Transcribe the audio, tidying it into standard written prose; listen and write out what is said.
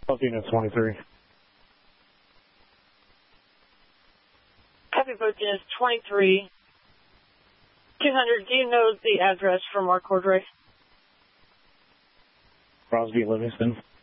Unit 23. Copy both units 23. 200, do you know the address from our Cordray? Crosby, Livingston.